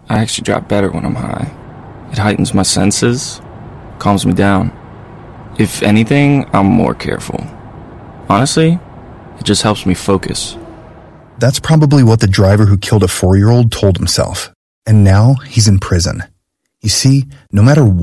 I actually drive better when I'm high. It heightens my senses, calms me down. If anything, I'm more careful. Honestly, it just helps me focus. That's probably what the driver who killed a 4-year-old told himself. And now he's in prison. You see, no matter